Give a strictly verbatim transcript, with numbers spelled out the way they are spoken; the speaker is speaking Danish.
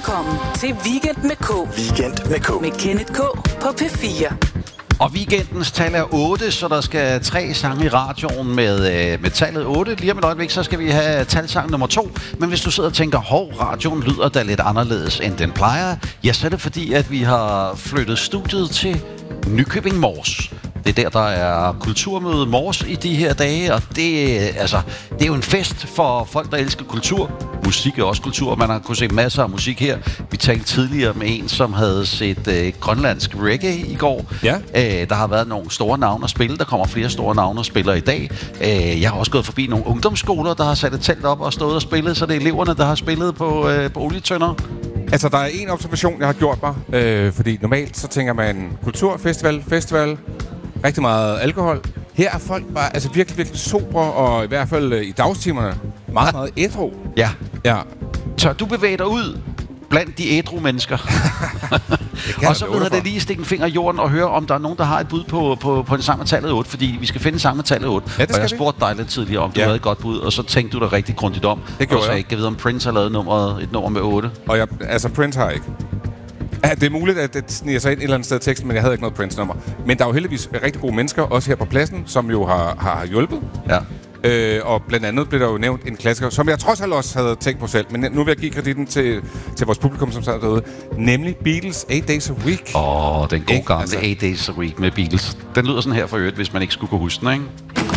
Velkommen til Weekend med K. Weekend med K. Med Kenneth K på P fire. Og weekendens tal er otte, så der skal tre sange i radioen med, øh, med tallet otte. Lige om et øjeblik, så skal vi have talsang nummer to. Men hvis du sidder og tænker, hov, radioen lyder da lidt anderledes, end den plejer, ja, så er det fordi, at vi har flyttet studiet til Nykøbing Mors. Det er der, der er kulturmøde Mors i de her dage, og det, altså, det er jo en fest for folk, der elsker kultur. Musik er også kultur, man har kunnet se masser af musik her. Vi talte tidligere med en, som havde set øh, grønlandsk reggae i går. Ja. Æh, der har været nogle store navne at spille, der kommer flere store navne at spille i dag. Æh, jeg har også gået forbi nogle ungdomsskoler, der har sat et telt op og stået og spillet, så det er eleverne, der har spillet på, øh, på olietønder. Altså, der er en observation, jeg har gjort mig, øh, fordi normalt så tænker man kulturfestival, festival, rigtig meget alkohol. Her er folk bare altså virkelig, virkelig sobre, og i hvert fald øh, i dagstimerne meget, meget ædru. Ja. Ja. Tør du bevæge dig ud blandt de ædru mennesker? Og så ved jeg det lige stikke en finger i jorden og høre, om der er nogen, der har et bud på, på, på en sang med tallet otte, fordi vi skal finde en sang med tallet otte. Ja, det og jeg vi. spurgte dig lidt tidligere, om du ja. havde et godt bud, og så tænkte du dig rigtig grundigt om. Det gjorde og så jeg. jeg ikke vide, om Prince har lavet nummeret, et nummer med otte. Og jeg, altså, Prince har ikke. Ja, det er muligt, at det sniger sig ind et eller andet sted i teksten, men jeg havde ikke noget Prince-nummer. Men der er jo heldigvis rigtig gode mennesker, også her på pladsen, som jo har, har hjulpet. Ja. Øh, og blandt andet blev der jo nævnt en klassiker, som jeg trods alt også havde tænkt på selv. Men nu vil jeg give kreditten til, til vores publikum, som sad derude. Nemlig Beatles eight Days a Week. Åh, oh, den gode Ikke? gamle Altså- eight Days a Week med Beatles. Den lyder sådan her for øvrigt, hvis man ikke skulle kunne huske den, ikke?